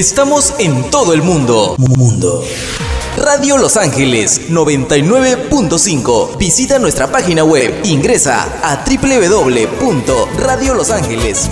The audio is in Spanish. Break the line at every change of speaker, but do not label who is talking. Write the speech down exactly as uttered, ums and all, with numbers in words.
Estamos en todo el mundo. Mundo. Radio Los Ángeles noventa y nueve punto cinco. Visita nuestra página web. Ingresa a doble u doble u doble u punto radio los ángeles